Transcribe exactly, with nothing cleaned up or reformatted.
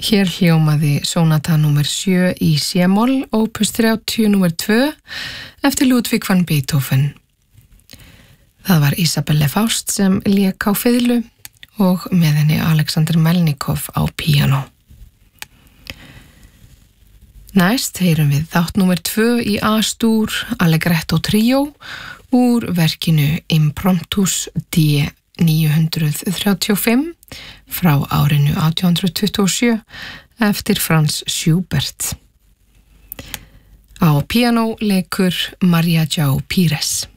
Hér hljómaði sonata númer sjö í C-moll, opus þrjátíu númer tvö, eftir Ludwig van Beethoven. Það var Isabelle Faust sem lék á fiðlu og með henni Alexander Melnikov á píanó. Næst heyrum við þátt númer tvö í A-stúr, Allegretto tríó, úr verkinu Impromptus D níu hundruð þrjátíu og fimm frá árinu átján hundruð tuttugu og sjö eftir Franz Schubert. Á píanó leikur Maria João Pires.